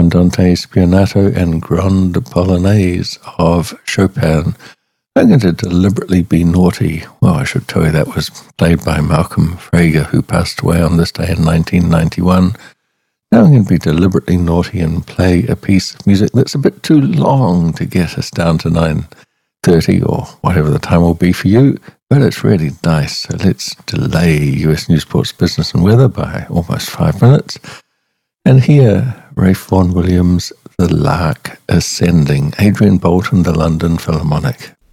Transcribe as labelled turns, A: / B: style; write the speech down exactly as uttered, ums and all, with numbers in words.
A: Andante Spionato and Grande Polonaise of Chopin. I'm going to deliberately be naughty. Well, I should tell you that was played by Malcolm Frager, who passed away on this day in nineteen ninety-one. Now I'm going to be deliberately naughty and play a piece of music that's a bit too long to get us down to nine thirty or whatever the time will be for you, but it's really nice. So let's delay U S News, Sports, Business and Weather by almost five minutes. And here, Ralph Vaughan Williams, The Lark Ascending, Adrian Bolton, the London Philharmonic.